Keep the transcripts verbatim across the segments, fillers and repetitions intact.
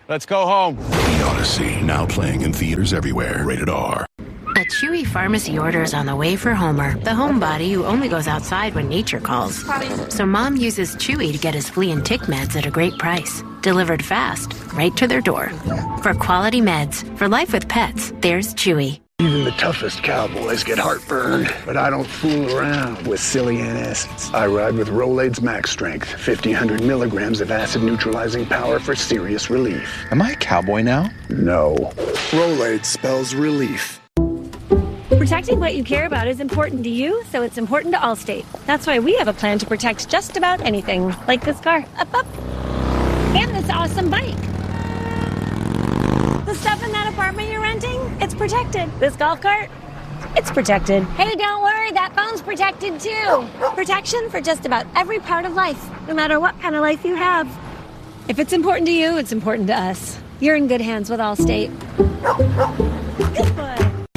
Let's go home. The Odyssey, now playing in theaters everywhere. Rated R. A Chewy pharmacy order is on the way for Homer, the homebody who only goes outside when nature calls. So Mom uses Chewy to get his flea and tick meds at a great price. Delivered fast, right to their door. For quality meds, for life with pets, there's Chewy. Even the toughest cowboys get heartburn, but I don't fool around with silly antacids. I ride with Rolaids Max Strength, fifteen hundred milligrams of acid-neutralizing power for serious relief. Am I a cowboy now? No. Rolaids spells relief. Protecting what you care about is important to you, so it's important to Allstate. That's why we have a plan to protect just about anything, like this car, up, up, and this awesome bike. The stuff in that apartment you're renting, it's protected. This golf cart, it's protected. Hey, don't worry, that phone's protected too. Protection for just about every part of life, no matter what kind of life you have. If it's important to you, it's important to us. You're in good hands with Allstate. Good boy.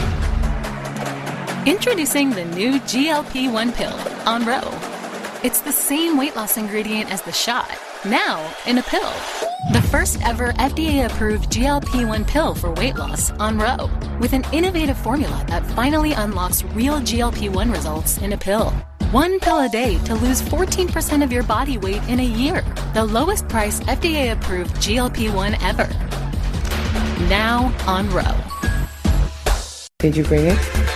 Introducing the new G L P one pill, Onro. It's the same weight loss ingredient as the shot, now in a pill. The first ever F D A-approved G L P one pill for weight loss, Onro, with an innovative formula that finally unlocks real G L P one results in a pill. One pill a day to lose fourteen percent of your body weight in a year. The lowest price F D A-approved G L P one ever. Now, Onro. Did you bring it?